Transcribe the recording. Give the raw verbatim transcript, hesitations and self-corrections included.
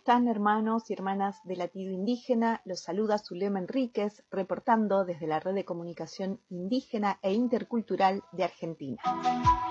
están, hermanos y hermanas de Latido Indígena? Los saluda Zulema Enríquez, reportando desde la Red de Comunicación Indígena e Intercultural de Argentina.